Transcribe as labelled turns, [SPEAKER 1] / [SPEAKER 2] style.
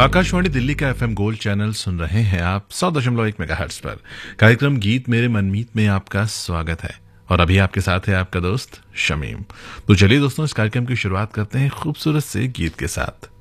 [SPEAKER 1] आकाशवाणी दिल्ली का FM gold channel सुन रहे हैं आप 100.1 मेगाहर्ट्ज पर। कार्यक्रम गीत मेरे मनमीत में आपका स्वागत है और अभी आपके साथ है आपका दोस्त शमीम। तो चलिए दोस्तों, इस कार्यक्रम की शुरुआत करते हैं खूबसूरत से गीत के साथ।